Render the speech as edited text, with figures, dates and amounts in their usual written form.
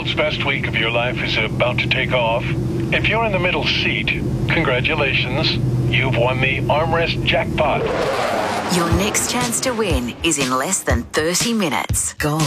world's best week of your life is about to take off. If you're in the middle seat, congratulations. You've won the armrest jackpot. Your next chance to win is in less than 30 minutes. Go.